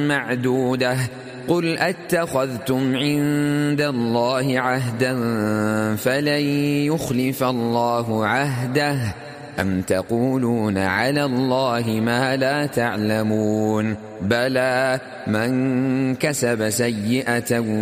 معدودة قل أتخذتم عند الله عهدا فلن يخلف الله عهده أم تقولون على الله ما لا تعلمون بلى من كسب سيئة